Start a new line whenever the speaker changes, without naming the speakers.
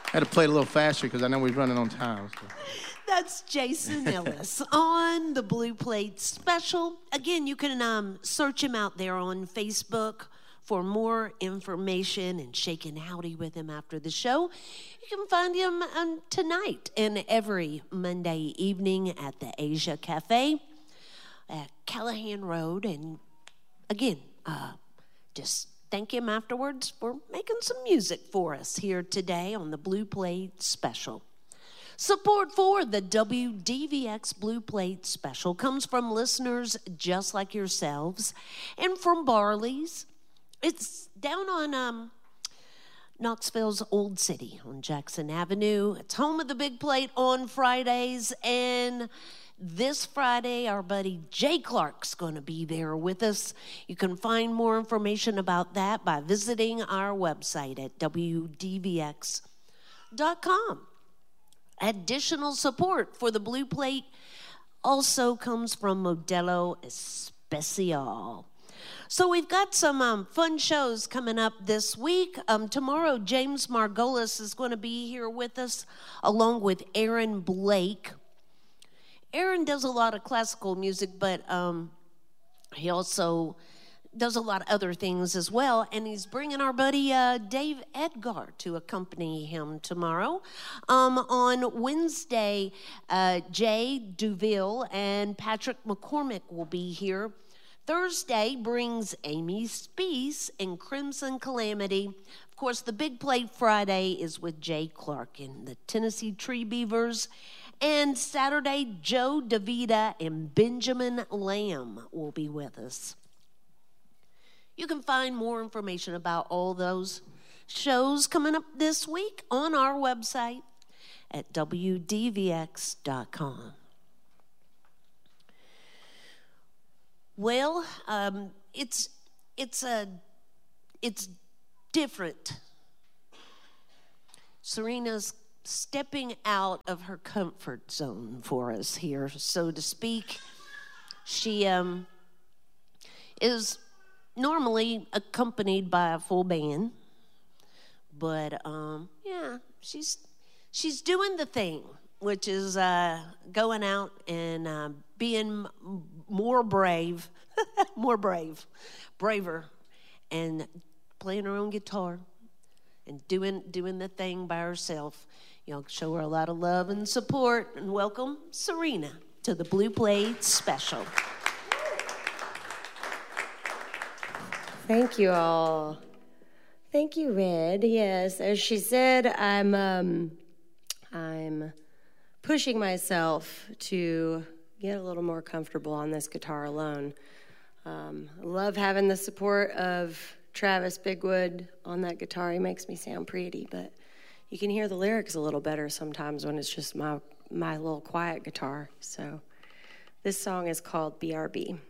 I had to play it a little faster because I know we're running on time. So.
That's Jason Ellis on the Blue Plate Special. Again, you can search him out there on Facebook for more information and shaking howdy with him after the show. You can find him tonight and every Monday evening at the Asia Cafe at Callahan Road. And again, just thank him afterwards for making some music for us here today on the Blue Plate Special. Support for the WDVX Blue Plate Special comes from listeners just like yourselves and from Barley's. It's down on Knoxville's Old City on Jackson Avenue. It's home of the Big Plate on Fridays, and this Friday, our buddy Jay Clark's going to be there with us. You can find more information about that by visiting our website at WDVX.com. Additional support for the Blue Plate also comes from Modelo Especial. So we've got some fun shows coming up this week. Tomorrow, James Margolis is going to be here with us along with Aaron Blake. Aaron does a lot of classical music, but he also does a lot of other things as well. And he's bringing our buddy Dave Edgar to accompany him tomorrow. On Wednesday, Jay Duville and Patrick McCormick will be here. Thursday brings Amy Speece and Crimson Calamity. Of course, the Big Plate Friday is with Jay Clark and the Tennessee Tree Beavers. And Saturday, Joe DeVita and Benjamin Lamb will be with us. You can find more information about all those shows coming up this week on our website at WDVX.com. Well, it's different. Serena's stepping out of her comfort zone for us here, so to speak. She is normally accompanied by a full band, but she's doing the thing, which is going out and being more brave, braver, and playing her own guitar and doing the thing by herself. Y'all show her a lot of love and support, and welcome Serena to the Blue Plate Special.
Thank you all. Thank you, Red. Yes, as she said, I'm pushing myself to get a little more comfortable on this guitar alone. I love having the support of Travis Bigwood on that guitar. He makes me sound pretty, but you can hear the lyrics a little better sometimes when it's just my little quiet guitar. So this song is called BRB.